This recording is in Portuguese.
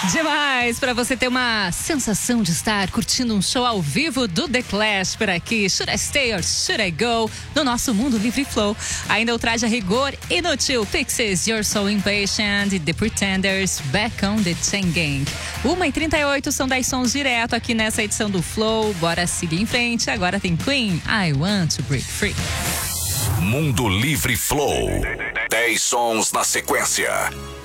Demais, para você ter uma sensação de estar curtindo um show ao vivo do The Clash por aqui. Should I Stay or Should I Go? No nosso Mundo Livre Flow. Ainda o traje a rigor inútil. Pixies, You're So Impatient e The Pretenders, Back on the Chain Gang. 1h38 são 10 sons direto aqui nessa edição do Flow. Bora seguir em frente. Agora tem Queen, I Want to Break Free. Mundo Livre Flow. 10 sons na sequência.